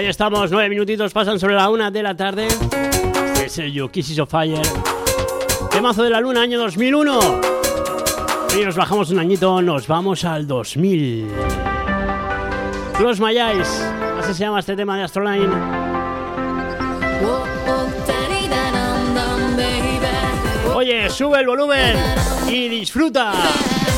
Ahí estamos, 9 minutitos pasan sobre la 1 de la tarde. Este es el You Kisses of Fire. Temazo de la luna, año 2001. Y nos bajamos un añito, nos vamos al 2000. Close My Eyes, así se llama este tema de Astroline. Oye, sube el volumen y disfruta.